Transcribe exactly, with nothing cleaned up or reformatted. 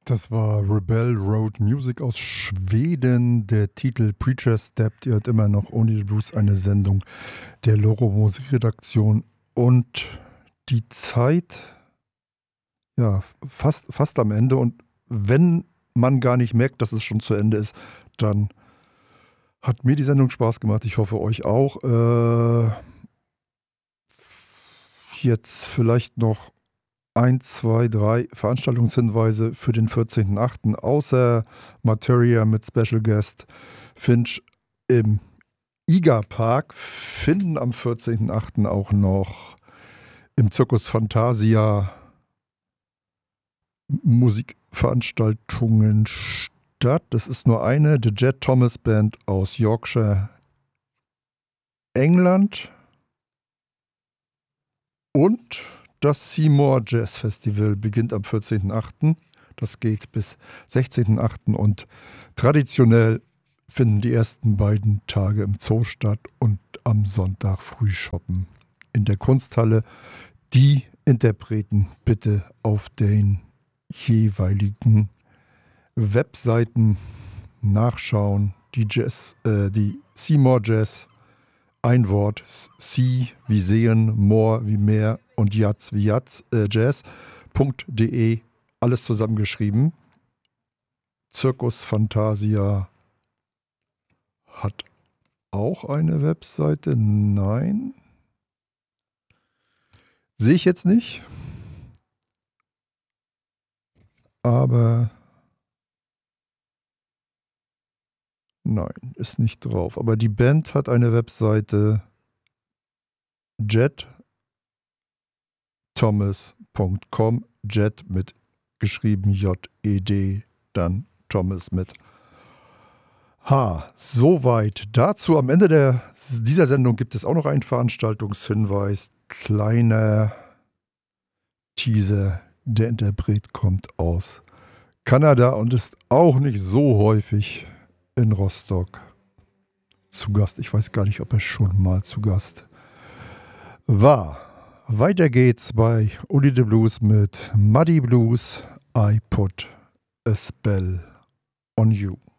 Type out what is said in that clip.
Das war Rebel Road Music aus Schweden. Der Titel Preacher Stepped. Ihr hört immer noch Only the Blues, eine Sendung der Loro Musikredaktion. Und die Zeit, ja, fast, fast am Ende. Und wenn man gar nicht merkt, dass es schon zu Ende ist, dann hat mir die Sendung Spaß gemacht. Ich hoffe, euch auch. Äh, jetzt vielleicht noch ein, zwei, drei Veranstaltungshinweise für den vierzehnten achten Außer Materia mit Special Guest Finch im I G A Park finden am vierzehnten achten auch noch im Circus Fantasia Musikveranstaltungen statt. Das ist nur eine, The Jet Thomas Band aus Yorkshire, England. Und das Seymour Jazz Festival beginnt am vierzehnten achten Das geht bis sechzehnten achten und traditionell finden die ersten beiden Tage im Zoo statt und am Sonntag früh shoppen in der Kunsthalle. Die Interpreten bitte auf den jeweiligen Webseiten nachschauen. Die Jazz, äh, die Seymour Jazz, ein Wort, See wie sehen, More wie mehr und Jazz wie Jazz, äh, Jazz.de, alles zusammengeschrieben. Circus Fantasia hat auch eine Webseite. Nein. Sehe ich jetzt nicht. Aber nein, ist nicht drauf. Aber die Band hat eine Webseite jet thomas punkt com. Jet mit geschrieben J E D, dann Thomas mit H. Soweit dazu. Am Ende der, dieser Sendung gibt es auch noch einen Veranstaltungshinweis. Kleiner Teaser. Der Interpret kommt aus Kanada und ist auch nicht so häufig in Rostock zu Gast. Ich weiß gar nicht, ob er schon mal zu Gast war. Weiter geht's bei Only the Blues mit Muddy Blues. I Put a Spell on You.